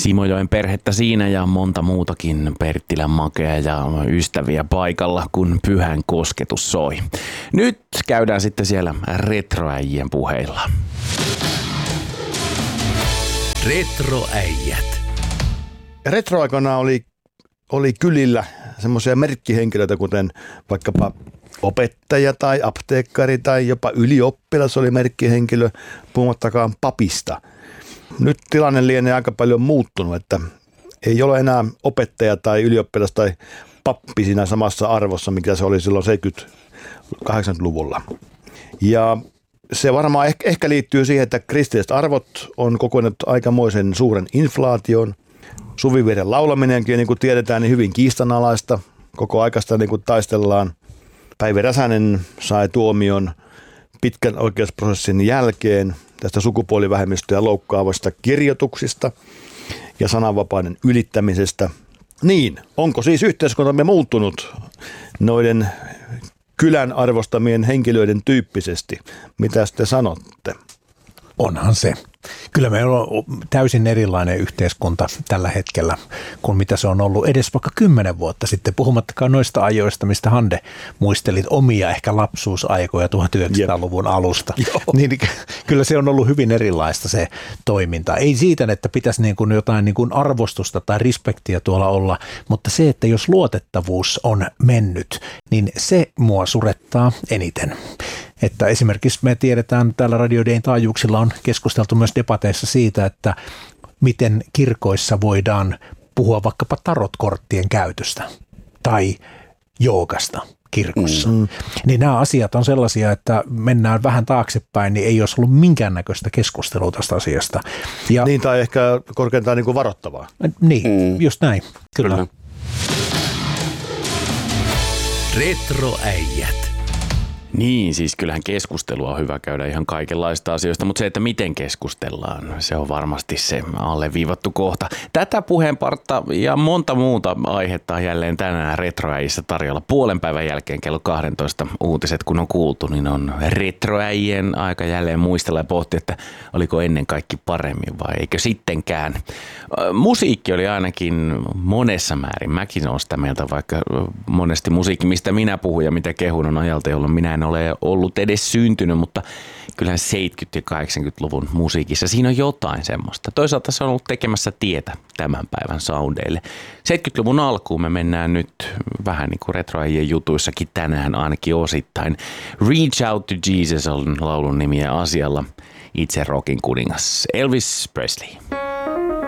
Simojoen perhettä siinä ja monta muutakin Perttilän makea ja ystäviä paikalla, kun Pyhän kosketus soi. Nyt käydään sitten siellä retroäijien puheilla. Retroäijät. Retroaikana oli kylillä semmoisia merkkihenkilöitä, kuten vaikkapa opettaja tai apteekkari tai jopa ylioppilas oli merkkihenkilö, puhumattakaan papista. Nyt tilanne lienee aika paljon muuttunut, että ei ole enää opettaja tai ylioppilas tai pappi siinä samassa arvossa, mikä se oli silloin 70-80-luvulla. Ja se varmaan ehkä liittyy siihen, että kristilliset arvot on kokonut aikamoisen suuren inflaation. Suvivirren laulaminenkin, niin kuin tiedetään, niin hyvin kiistanalaista. Koko aikasta niin kuin taistellaan. Päivi Räsänen sai tuomion pitkän oikeusprosessin jälkeen tästä sukupuolivähemmistöä loukkaavasta kirjoituksista ja sananvapauden ylittämisestä. Niin, onko siis yhteiskuntamme muuttunut noiden kylän arvostamien henkilöiden tyyppisesti? Mitä te sanotte? Onhan se. Kyllä me on täysin erilainen yhteiskunta tällä hetkellä kuin mitä se on ollut edes vaikka 10 vuotta sitten, puhumattakaan noista ajoista, mistä Hande muistelit omia ehkä lapsuusaikoja 1900-luvun alusta. Niin, kyllä se on ollut hyvin erilaista se toiminta. Ei siitä, että pitäisi niin kuin jotain niin kuin arvostusta tai respektiä tuolla olla, mutta se, että jos luotettavuus on mennyt, niin se mua surettaa eniten. Että esimerkiksi me tiedetään, täällä Radio Dayn taajuuksilla on keskusteltu myös debateissa siitä, että miten kirkoissa voidaan puhua vaikkapa tarotkorttien käytöstä tai joogasta kirkossa. Niin nämä asiat on sellaisia, että mennään vähän taaksepäin, niin ei olisi ollut minkäännäköistä keskustelua tästä asiasta. Ja, niin, tai ehkä korkeintaan niin kuin varoittavaa. Niin, just näin. Kyllä. Retroäijät. Niin, siis kyllähän keskustelua on hyvä käydä ihan kaikenlaista asioista, mutta se, että miten keskustellaan, se on varmasti se alleviivattu kohta. Tätä puheenpartta ja monta muuta aihetta on jälleen tänään Retroäijissä tarjolla. Puolen päivän jälkeen kello 12 uutiset kun on kuultu, niin on Retroäijien aika jälleen muistella ja pohtia, että oliko ennen kaikki paremmin vai eikö sittenkään. Musiikki oli ainakin monessa määrin. Mäkin olen sitä mieltä, vaikka monesti musiikki, mistä minä puhun ja mitä kehun on ajalta, jolloin minä en ole ollut edes syntynyt, mutta kyllähän 70- ja 80-luvun musiikissa siinä on jotain semmoista. Toisaalta se on ollut tekemässä tietä tämän päivän soundeille. 70-luvun alkuun me mennään nyt vähän niin kuin retroäijien jutuissakin tänään ainakin osittain. Reach Out to Jesus on laulun nimi ja asialla itse rockin kuningas Elvis Presley.